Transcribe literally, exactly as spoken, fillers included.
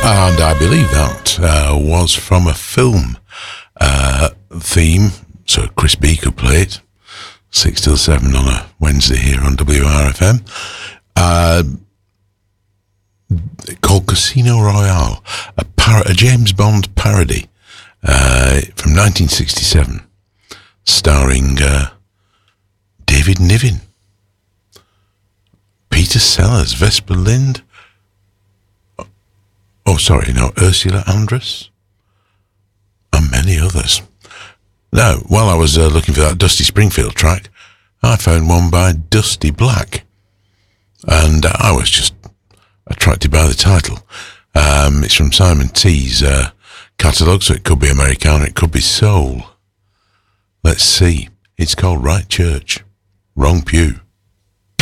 And I believe that uh, was from a film uh, theme, so Chris B could play it, six till seven on a Wednesday here on W R F M, uh, called Casino Royale, a, par- a James Bond parody uh, from nineteen sixty-seven, starring uh, David Niven, Peter Sellers, Vesper Lynd, oh, sorry, no, Ursula Andress, and many others. Now, while I was uh, looking for that Dusty Springfield track, I found one by Dusty Black, and uh, I was just attracted by the title. Um, it's from Simon T's uh, catalogue, so it could be Americana, it could be soul. Let's see. It's called Right Church, Wrong Pew.